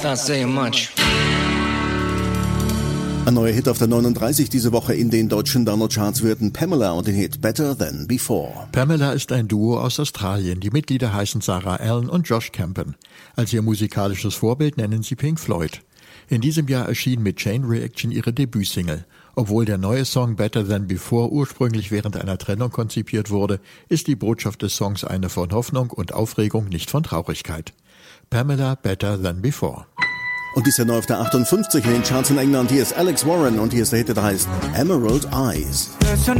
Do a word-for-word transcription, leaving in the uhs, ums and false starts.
That's not saying much. Ein neuer Hit auf der neununddreißig diese Woche in den deutschen Download-Charts würden Pamela und den Hit Better Than Before. Pamela ist ein Duo aus Australien. Die Mitglieder heißen Sarah Allen und Josh Campen. Als ihr musikalisches Vorbild nennen sie Pink Floyd. In diesem Jahr erschien mit Chain Reaction ihre Debütsingle. Obwohl der neue Song Better Than Before ursprünglich während einer Trennung konzipiert wurde, ist die Botschaft des Songs eine von Hoffnung und Aufregung, nicht von Traurigkeit. Pamela Better Than Before. Und dies ja neu auf der achtundfünfzig in den Charts in England. Hier ist Alex Warren und hier ist der Hit, der heißt Emerald Eyes. Listen